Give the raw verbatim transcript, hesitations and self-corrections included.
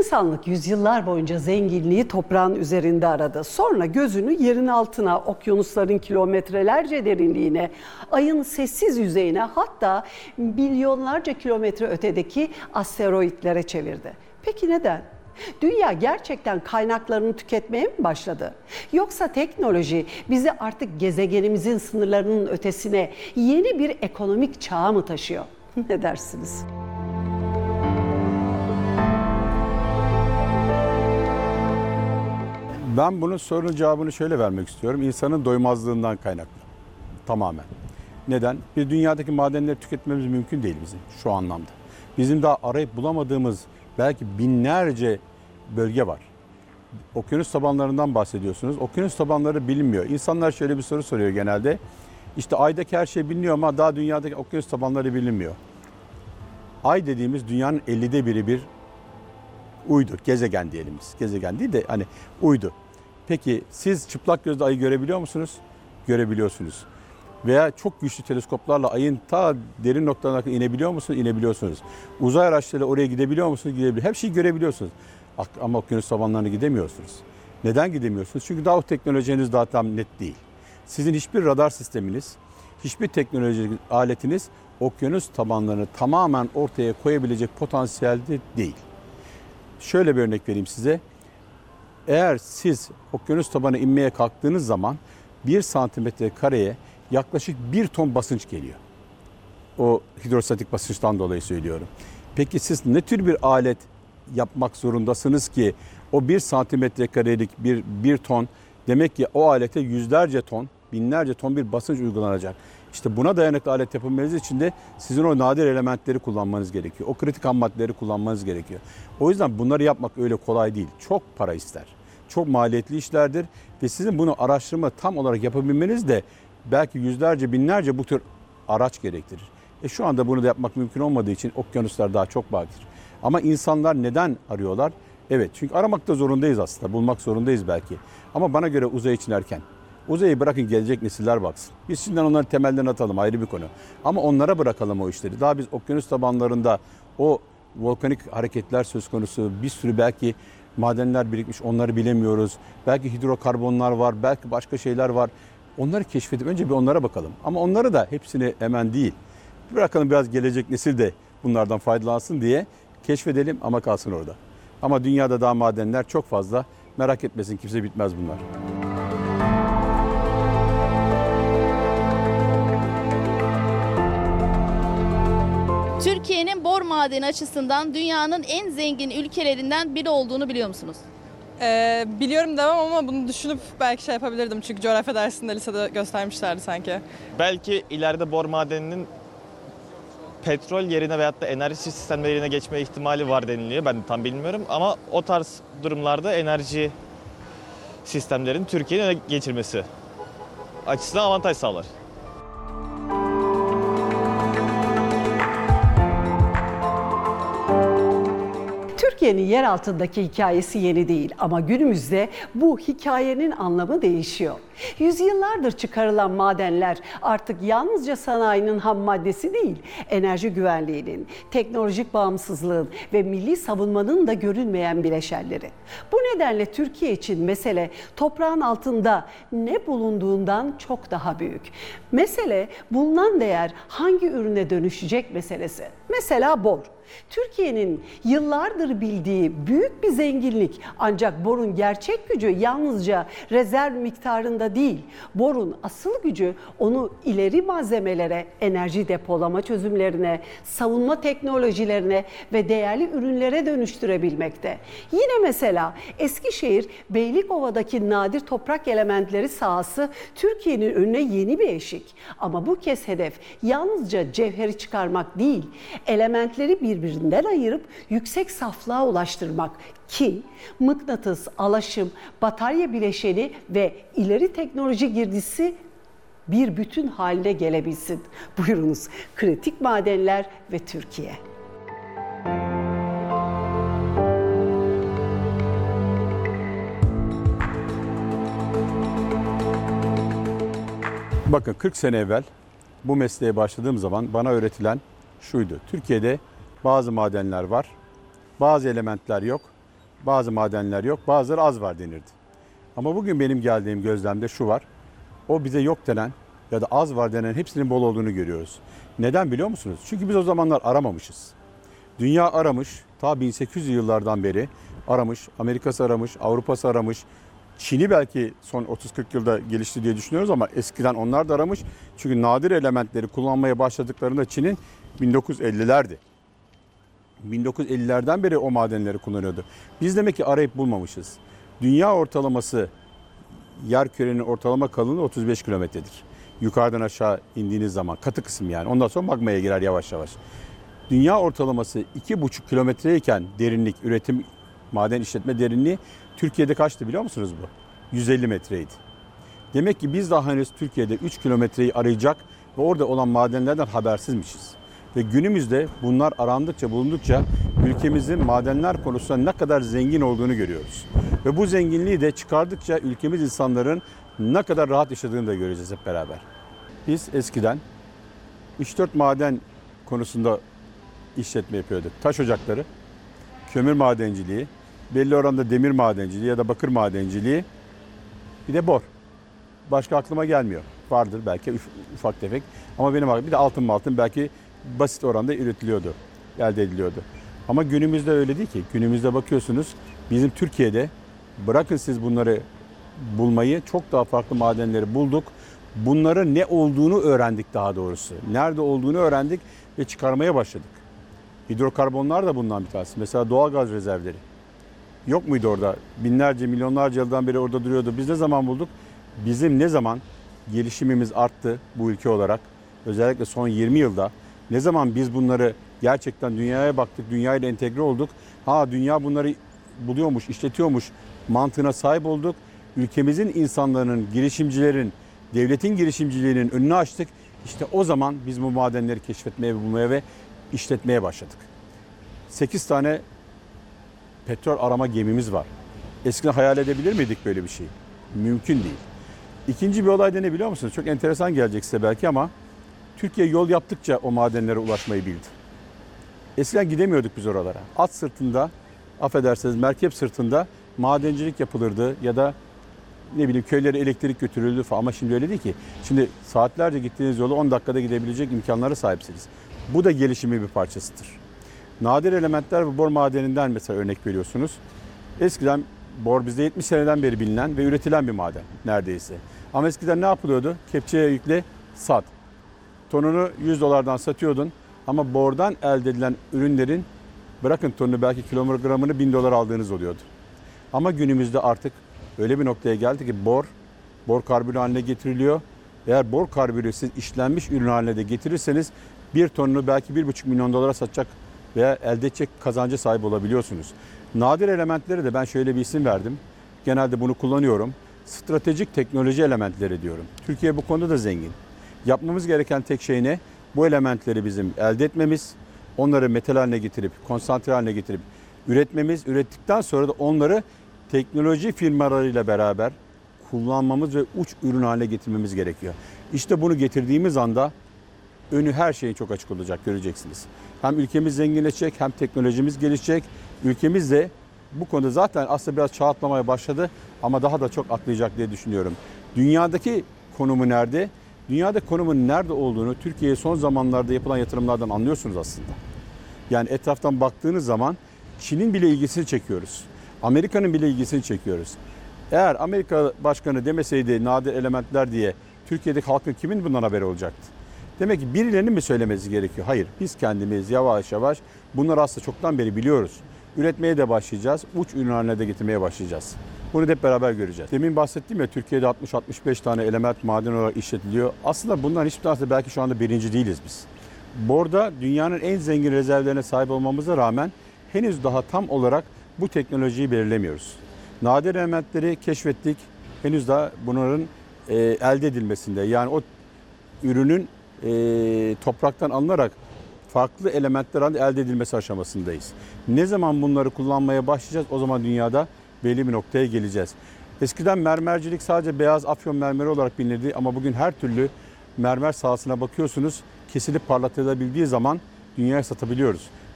İnsanlık yüzyıllar boyunca zenginliği toprağın üzerinde aradı. Sonra gözünü yerin altına, okyanusların kilometrelerce derinliğine, ayın sessiz yüzeyine, hatta milyonlarca kilometre ötedeki asteroitlere çevirdi. Peki neden? Dünya gerçekten kaynaklarını tüketmeye mi başladı? Yoksa teknoloji bizi artık gezegenimizin sınırlarının ötesine yeni bir ekonomik çağa mı taşıyor? Ne dersiniz? Ben bunun sorunun cevabını şöyle vermek istiyorum. İnsanın doymazlığından kaynaklı. Tamamen. Neden? Bir dünyadaki madenleri tüketmemiz mümkün değil bizim şu anlamda. Bizim daha arayıp bulamadığımız belki binlerce bölge var. Okyanus tabanlarından bahsediyorsunuz. Okyanus tabanları bilinmiyor. İnsanlar şöyle bir soru soruyor genelde. İşte aydaki her şey biliniyor ama daha dünyadaki okyanus tabanları bilinmiyor. Ay dediğimiz dünyanın ellide biri bir uydu. Gezegen diyelim biz. Gezegen değil de hani uydu. Peki siz çıplak gözle ayı görebiliyor musunuz? Görebiliyorsunuz. Veya çok güçlü teleskoplarla ayın ta derin noktalarına kadar inebiliyor musunuz? İnebiliyorsunuz. Uzay araçlarıyla oraya gidebiliyor musunuz? Gidebiliyor. Her şeyi görebiliyorsunuz. Ama okyanus tabanlarına gidemiyorsunuz. Neden gidemiyorsunuz? Çünkü daha o teknolojiniz daha tam net değil. Sizin hiçbir radar sisteminiz, hiçbir teknolojik aletiniz okyanus tabanlarını tamamen ortaya koyabilecek potansiyelde değil. Şöyle bir örnek vereyim size. Eğer siz okyanus tabanına inmeye kalktığınız zaman bir santimetre kareye yaklaşık bir ton basınç geliyor. O hidrostatik basınçtan dolayı söylüyorum. Peki siz ne tür bir alet yapmak zorundasınız ki o bir santimetre karelik bir, bir ton, demek ki o alete yüzlerce ton, binlerce ton bir basınç uygulanacak. İşte buna dayanıklı alet yapabilmeniz için de sizin o nadir elementleri kullanmanız gerekiyor. O kritik ham maddeleri kullanmanız gerekiyor. O yüzden bunları yapmak öyle kolay değil. Çok para ister. Çok maliyetli işlerdir ve sizin bunu araştırma tam olarak yapabilmeniz de belki yüzlerce, binlerce bu tür araç gerektirir. E şu anda bunu da yapmak mümkün olmadığı için okyanuslar daha çok bakir. Ama insanlar neden arıyorlar? Evet, çünkü aramakta zorundayız aslında, bulmak zorundayız belki. Ama bana göre uzay için erken. Uzayı bırakın, gelecek nesiller baksın. Biz şimdiden onları temelden atalım, ayrı bir konu. Ama onlara bırakalım o işleri. Daha biz okyanus tabanlarında o volkanik hareketler söz konusu, bir sürü belki madenler birikmiş, onları bilemiyoruz. Belki hidrokarbonlar var, belki başka şeyler var. Onları keşfedip önce bir onlara bakalım. Ama onları da hepsini hemen değil. Bırakalım biraz gelecek nesil de bunlardan faydalansın diye keşfedelim ama kalsın orada. Ama dünyada daha madenler çok fazla. Merak etmesin, kimse, bitmez bunlar. Türkiye'nin bor madeni açısından dünyanın en zengin ülkelerinden biri olduğunu biliyor musunuz? Ee, biliyorum demem ama bunu düşünüp belki şey yapabilirdim. Çünkü coğrafya dersinde lisede göstermişlerdi sanki. Belki ileride bor madeninin petrol yerine veyahut da enerji sistemleri yerine geçme ihtimali var deniliyor. Ben de tam bilmiyorum ama o tarz durumlarda enerji sistemlerin Türkiye'nin öne geçirmesi açısından avantaj sağlar. Türkiye'nin yer altındaki hikayesi yeni değil ama günümüzde bu hikayenin anlamı değişiyor. Yüzyıllardır çıkarılan madenler artık yalnızca sanayinin ham maddesi değil, enerji güvenliğinin, teknolojik bağımsızlığın ve milli savunmanın da görünmeyen bileşenleri. Bu nedenle Türkiye için mesele toprağın altında ne bulunduğundan çok daha büyük. Mesele bulunan değer hangi ürüne dönüşecek meselesi. Mesela bor. Türkiye'nin yıllardır bildiği büyük bir zenginlik, ancak borun gerçek gücü yalnızca rezerv miktarında değil. Borun asıl gücü onu ileri malzemelere, enerji depolama çözümlerine, savunma teknolojilerine ve değerli ürünlere dönüştürebilmekte. Yine mesela Eskişehir Beylikova'daki nadir toprak elementleri sahası Türkiye'nin önüne yeni bir eşik. Ama bu kez hedef yalnızca cevheri çıkarmak değil, elementleri bir birbirinden ayırıp yüksek saflığa ulaştırmak ki mıknatıs, alaşım, batarya bileşeni ve ileri teknoloji girdisi bir bütün haline gelebilsin. Buyurunuz, kritik madenler ve Türkiye. Bakın kırk sene evvel bu mesleğe başladığım zaman bana öğretilen şuydu. Türkiye'de bazı madenler var, bazı elementler yok. Bazı madenler yok, bazıları az var denirdi. Ama bugün benim geldiğim gözlemde şu var. O bize yok denen ya da az var denen hepsinin bol olduğunu görüyoruz. Neden biliyor musunuz? Çünkü biz o zamanlar aramamışız. Dünya aramış, ta bin sekiz yüzlü yıllardan beri aramış. Amerika'sı aramış, Avrupa'sı aramış. Çin'i belki son otuz kırk yılda gelişti diye düşünüyoruz ama eskiden onlar da aramış. Çünkü nadir elementleri kullanmaya başladıklarında Çin'in bin dokuz yüz ellilerdi. bin dokuz yüz ellilerden beri o madenleri kullanıyordu. Biz demek ki arayıp bulmamışız. Dünya ortalaması, yer kürenin ortalama kalınlığı otuz beş kilometredir. Yukarıdan aşağı indiğiniz zaman katı kısım yani. Ondan sonra magmaya girer yavaş yavaş. Dünya ortalaması iki buçuk kilometreyken derinlik, üretim, maden işletme derinliği Türkiye'de kaçtı biliyor musunuz bu? yüz elli metreydi. Demek ki biz daha henüz Türkiye'de üç kilometreyi arayacak ve orada olan madenlerden habersizmişiz. Ve günümüzde bunlar arandıkça, bulundukça ülkemizin madenler konusunda ne kadar zengin olduğunu görüyoruz. Ve bu zenginliği de çıkardıkça ülkemiz insanların ne kadar rahat yaşadığını da göreceğiz hep beraber. Biz eskiden üç dört maden konusunda işletme yapıyorduk. Taş ocakları, kömür madenciliği, belli oranda demir madenciliği ya da bakır madenciliği, bir de bor. Başka aklıma gelmiyor. Vardır belki ufak tefek ama benim aklımda bir de altın altın belki basit oranda üretiliyordu, elde ediliyordu. Ama günümüzde öyle değil ki. Günümüzde bakıyorsunuz bizim Türkiye'de bırakın siz bunları bulmayı, çok daha farklı madenleri bulduk. Bunların ne olduğunu öğrendik daha doğrusu. Nerede olduğunu öğrendik ve çıkarmaya başladık. Hidrokarbonlar da bundan bir tanesi. Mesela doğalgaz rezervleri. Yok muydu orada? Binlerce, milyonlarca yıldan beri orada duruyordu. Biz ne zaman bulduk? Bizim ne zaman gelişimimiz arttı bu ülke olarak? Özellikle son yirmi yılda. Ne zaman biz bunları gerçekten dünyaya baktık, dünyayla entegre olduk. Ha dünya bunları buluyormuş, işletiyormuş mantığına sahip olduk. Ülkemizin insanların, girişimcilerin, devletin girişimciliğinin önünü açtık. İşte o zaman biz bu madenleri keşfetmeye, bulmaya ve işletmeye başladık. sekiz tane petrol arama gemimiz var. Eskiden hayal edebilir miydik böyle bir şey? Mümkün değil. İkinci bir olay da ne biliyor musunuz? Çok enteresan gelecek size belki ama Türkiye yol yaptıkça o madenlere ulaşmayı bildi. Eskiden gidemiyorduk biz oralara. At sırtında, affedersiniz merkep sırtında madencilik yapılırdı ya da ne bileyim köylere elektrik götürüldü falan ama şimdi öyle değil ki. Şimdi saatlerce gittiğiniz yolu on dakikada gidebilecek imkanlara sahipsiniz. Bu da gelişimin bir parçasıdır. Nadir elementler ve bor madeninden mesela örnek veriyorsunuz. Eskiden bor bizde yetmiş seneden beri bilinen ve üretilen bir maden neredeyse. Ama eskiden ne yapılıyordu? Kepçeye yükle sat. Tonunu yüz dolardan satıyordun ama bordan elde edilen ürünlerin bırakın tonunu belki kilogramını bin dolar aldığınız oluyordu. Ama günümüzde artık öyle bir noktaya geldi ki bor, bor karbürü haline getiriliyor. Eğer bor karbürü siz işlenmiş ürün haline de getirirseniz bir tonunu belki bir buçuk milyon dolara satacak veya elde edecek kazancı sahip olabiliyorsunuz. Nadir elementlere de ben şöyle bir isim verdim. Genelde bunu kullanıyorum. Stratejik teknoloji elementleri diyorum. Türkiye bu konuda da zengin. Yapmamız gereken tek şey ne? Bu elementleri bizim elde etmemiz, onları metal haline getirip, konsantre haline getirip üretmemiz, ürettikten sonra da onları teknoloji firmalarıyla beraber kullanmamız ve uç ürün haline getirmemiz gerekiyor. İşte bunu getirdiğimiz anda önü her şeyin çok açık olacak, göreceksiniz. Hem ülkemiz zenginleşecek, hem teknolojimiz gelişecek. Ülkemiz de bu konuda zaten aslında biraz çağ atlamaya başladı ama daha da çok atlayacak diye düşünüyorum. Dünyadaki konumu nerede? Dünyada konumun nerede olduğunu Türkiye'ye son zamanlarda yapılan yatırımlardan anlıyorsunuz aslında. Yani etraftan baktığınız zaman Çin'in bile ilgisini çekiyoruz. Amerika'nın bile ilgisini çekiyoruz. Eğer Amerika Başkanı demeseydi nadir elementler diye Türkiye'deki halkın kimin bundan haberi olacaktı? Demek ki birilerinin mi söylemesi gerekiyor? Hayır, biz kendimiz yavaş yavaş bunları aslında çoktan beri biliyoruz. Üretmeye de başlayacağız, uç ürün haline de getirmeye başlayacağız. Bunu da hep beraber göreceğiz. Demin bahsettiğim ya Türkiye'de altmış altmış beş tane element maden olarak işletiliyor. Aslında bunların hiçbir tanesi belki şu anda birinci değiliz biz. Borda dünyanın en zengin rezervlerine sahip olmamıza rağmen henüz daha tam olarak bu teknolojiyi belirlemiyoruz. Nadir elementleri keşfettik. Henüz daha bunların e, elde edilmesinde yani o ürünün e, topraktan alınarak farklı elementler halinde elde edilmesi aşamasındayız. Ne zaman bunları kullanmaya başlayacağız o zaman dünyada belli bir noktaya geleceğiz. Eskiden mermercilik sadece beyaz afyon mermeri olarak bilinirdi ama bugün her türlü mermer sahasına bakıyorsunuz kesilip parlatılabildiği zaman dünyaya satabiliyoruz.